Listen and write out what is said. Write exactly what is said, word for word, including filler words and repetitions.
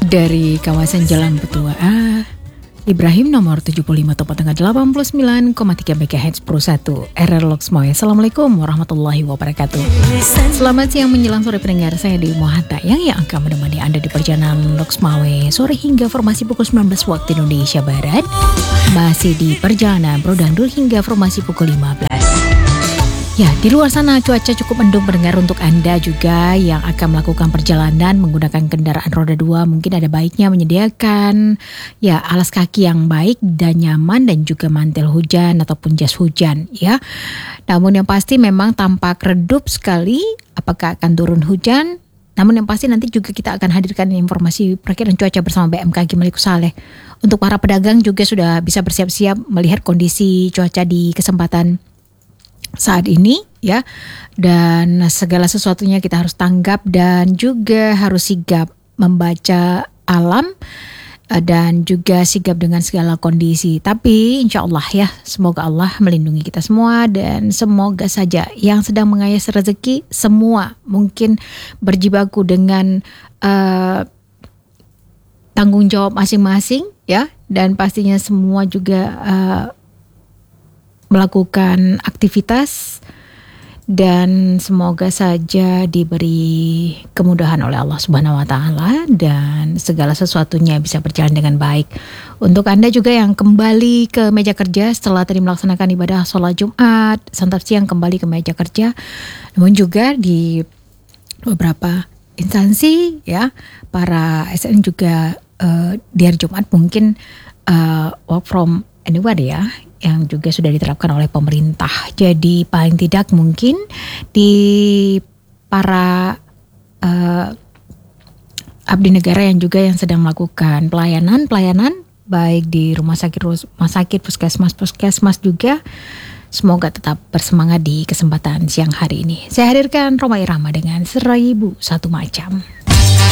Dari kawasan Jalan Petua A, Ibrahim nomor tujuh puluh lima Topo Tengah delapan puluh sembilan koma tiga megahertz Pro satu R R Loksmoy. Assalamualaikum warahmatullahi wabarakatuh. Selamat siang menjelang sore pendengar, saya Dewi Mohatayang yang akan menemani Anda di perjalanan Loksmoy sore hingga formasi pukul sembilan belas waktu Indonesia Barat. Masih di perjalanan Bro Dangdul hingga formasi pukul lima belas. Ya, di luar sana cuaca cukup mendung pendengar. Untuk Anda juga yang akan melakukan perjalanan menggunakan kendaraan roda dua, mungkin ada baiknya menyediakan ya alas kaki yang baik dan nyaman dan juga mantel hujan ataupun jas hujan ya. Namun yang pasti memang tampak redup sekali apakah akan turun hujan. Namun yang pasti nanti juga kita akan hadirkan informasi perakiraan cuaca bersama B M K G Maliku Saleh. Untuk para pedagang juga sudah bisa bersiap-siap melihat kondisi cuaca di kesempatan saat ini ya, dan segala sesuatunya kita harus tanggap dan juga harus sigap membaca alam dan juga sigap dengan segala kondisi. Tapi insya Allah ya, semoga Allah melindungi kita semua dan semoga saja yang sedang mengayas rezeki semua mungkin berjibaku dengan uh, tanggung jawab masing-masing ya, dan pastinya semua juga uh, melakukan aktivitas dan semoga saja diberi kemudahan oleh Allah Subhanahu wa taala dan segala sesuatunya bisa berjalan dengan baik. Untuk Anda juga yang kembali ke meja kerja setelah tadi melaksanakan ibadah sholat Jumat, santap siang kembali ke meja kerja, namun juga di beberapa instansi ya, para A S N juga uh, di hari Jumat mungkin uh, work from anywhere ya, yang juga sudah diterapkan oleh pemerintah. Jadi paling tidak mungkin di para uh, abdi negara yang juga yang sedang melakukan pelayanan-pelayanan baik di rumah sakit, rumah sakit, puskesmas, puskesmas juga, semoga tetap bersemangat di kesempatan siang hari ini. Saya hadirkan Roma Irama dengan Seribu Satu Macam.